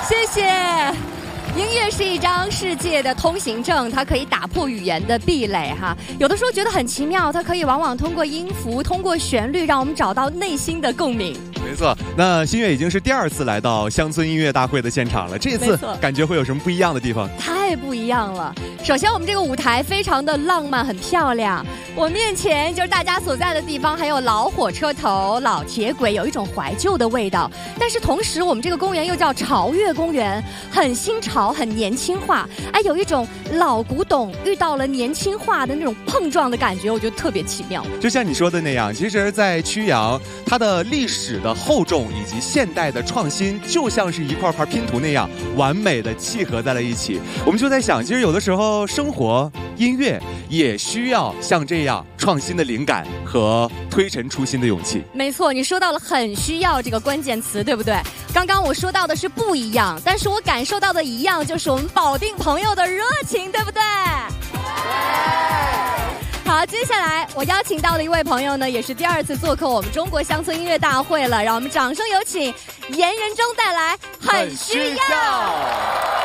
谢谢。音乐是一张世界的通行证，它可以打破语言的壁垒哈。有的时候觉得很奇妙，它可以往往通过音符、通过旋律，让我们找到内心的共鸣。 没错，那新月已经是第2次来到乡村音乐大会的现场了，这次感觉会有什么不一样的地方？ 太不一样了。首先，我们这个舞台非常的浪漫，很漂亮。我面前就是大家所在的地方，还有老火车头、老铁轨，有一种怀旧的味道。但是同时，我们这个公园又叫潮越公园，很新潮，很年轻化。哎，有一种老古董遇到了年轻化的那种碰撞的感觉，我觉得特别奇妙。 就像你说的那样，其实在曲阳，它的历史的厚重以及现代的创新，就像是一块块拼图那样，完美的契合在了一起。我们就在想，其实有的时候生活、音乐也需要像这样创新的灵感和推陈出新的勇气。 没错，你说到了很需要这个关键词，对不对？刚刚我说到的是不一样，但是我感受到的一样，就是我们保定朋友的热情，对不对？好，接下来我邀请到的一位朋友呢，也是第2次做客我们中国乡村音乐大会了，让我们掌声有请严仁中带来《很需要》。